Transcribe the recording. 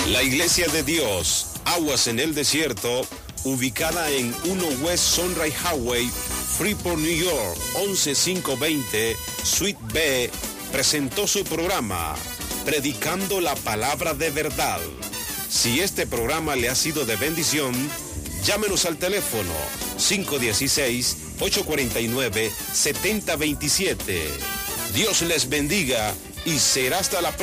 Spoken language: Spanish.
La Iglesia de Dios, Aguas en el Desierto, ubicada en 1 West Sunrise Highway, Freeport, New York, 11520, Suite B, presentó su programa, Predicando la Palabra de Verdad. Si este programa le ha sido de bendición, llámenos al teléfono 516-849-7027. Dios les bendiga y será hasta la próxima.